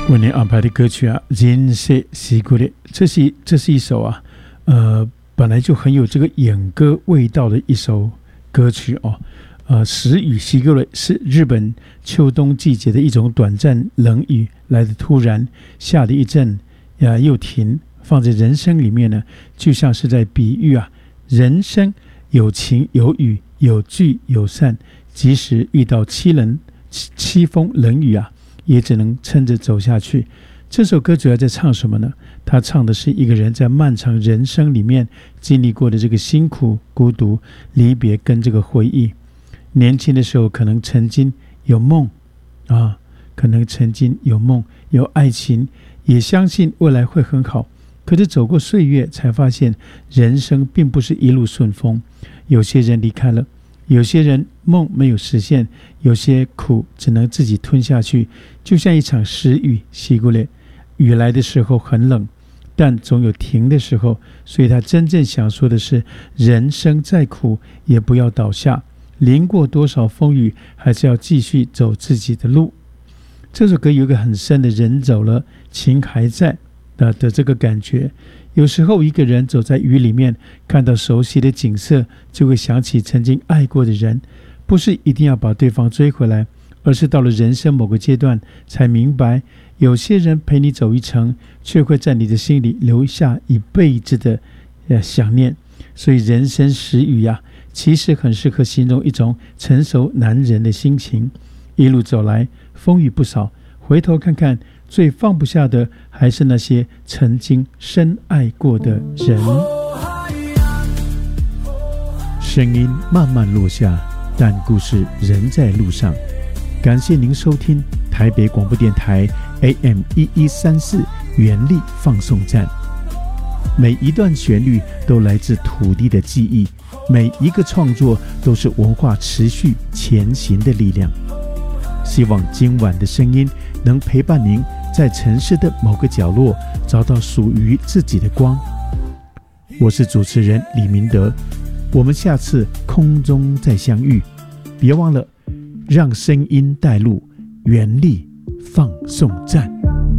为您安排的歌曲啊，人生是过的，这是一首啊，本来就很有这个演歌味道的一首歌曲哦。时雨西过的是日本秋冬季节的一种短暂冷雨，来得突然，下了一阵呀又停，放在人生里面呢，就像是在比喻啊，人生有晴有雨，有聚有散，即使遇到凄风冷雨啊，也只能撑着走下去。这首歌主要在唱什么呢？他唱的是一个人在漫长人生里面经历过的这个辛苦、孤独、离别跟这个回忆。年轻的时候可能曾经有梦啊，可能曾经有梦有爱情，也相信未来会很好。可是走过岁月才发现，人生并不是一路顺风，有些人离开了，有些人梦没有实现，有些苦只能自己吞下去，就像一场时雨西过来，雨来的时候很冷，但总有停的时候。所以他真正想说的是，人生再苦也不要倒下，淋过多少风雨，还是要继续走自己的路。这首歌有一个很深的人走了情还在的这个感觉。有时候一个人走在雨里面，看到熟悉的景色，就会想起曾经爱过的人。不是一定要把对方追回来，而是到了人生某个阶段才明白，有些人陪你走一程，却会在你的心里留下一辈子的想念。所以人生时雨啊，其实很适合形容一种成熟男人的心情。一路走来，风雨不少，回头看看，最放不下的还是那些曾经深爱过的人。声音慢慢落下，但故事仍在路上。感谢您收听台北广播电台 AM1134 原力放送站。每一段旋律都来自土地的记忆，每一个创作都是文化持续前行的力量。希望今晚的声音能陪伴您在城市的某个角落找到属于自己的光。我是主持人李明德，我们下次空中再相遇。别忘了让声音带路，原力放送站。